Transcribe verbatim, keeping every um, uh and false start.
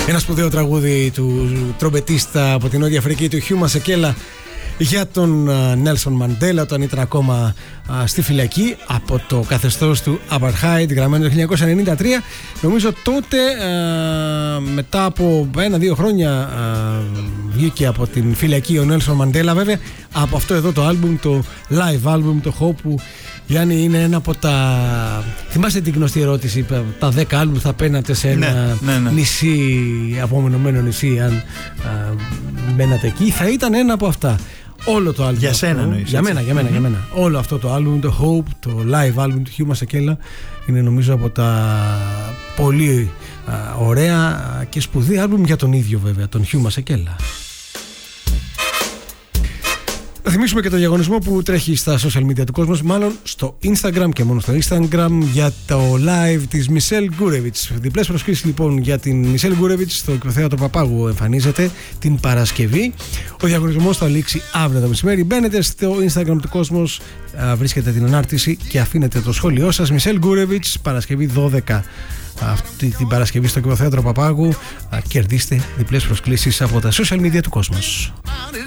Ένα σπουδαίο τραγούδι του τρομπετίστα από την Νότια Αφρική, του Χιου Μασεκέλα, για τον Νέλσον Μαντέλα όταν ήταν ακόμα α, στη φυλακή από το καθεστώς του Apartheid, γραμμένο το χίλια εννιακόσια ενενήντα τρία. Νομίζω τότε α, μετά από ένα-δύο χρόνια α, βγήκε από την φυλακή ο Νέλσον Μαντέλα. Βέβαια από αυτό εδώ το άλμπουμ, το live άλμπουμ, το Hope, που Γιάννη είναι ένα από τα... Θυμάστε την γνωστή ερώτηση, τα δέκα άλμπουμ θα παίρνατε σε ένα ναι, ναι, ναι. νησί, απομονωμένο νησί, αν α, μένατε εκεί? Θα ήταν ένα από αυτά. Όλο το άλμπουμ. Για σένα αυτό, νοείς, για μένα, για μένα, mm-hmm. για μένα. Όλο αυτό το άλμπουμ, το Hope, το live άλμπουμ του Χιου Μασεκέλα, είναι νομίζω από τα πολύ α, ωραία και σπουδαία άλμπουμ για τον ίδιο βέβαια, τον Χιου Μασεκέλα. Θα θυμίσουμε και το διαγωνισμό που τρέχει στα social media του κόσμου, μάλλον στο Instagram και μόνο στο Instagram, για το live της Μισελ Γκούρεβιτς. Διπλές προσκλήσεις λοιπόν για την Μισελ Γκούρεβιτς στο Οικειοθέατρο Παπάγου εμφανίζεται την Παρασκευή. Ο διαγωνισμός θα λήξει αύριο το μεσημέρι. Μπαίνετε στο Instagram του κόσμου, βρίσκετε την ανάρτηση και αφήνετε το σχόλιο σας. Μισελ Γκούρεβιτς, Παρασκευή δώδεκα. Αυτή την Παρασκευή στο Οικειοθέατρο Παπάγου. Κερδίστε διπλές προσκλήσεις από τα social media του κόσμου.